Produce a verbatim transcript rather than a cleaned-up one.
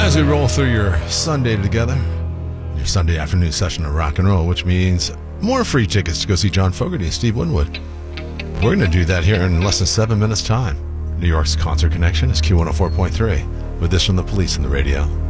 As we roll through your Sunday together, your Sunday afternoon session of rock and roll, which means more free tickets to go see John Fogerty and Steve Winwood. We're going to do that here in less than seven minutes' time. New York's Concert Connection is Q one oh four point three, with this from the Police on the radio.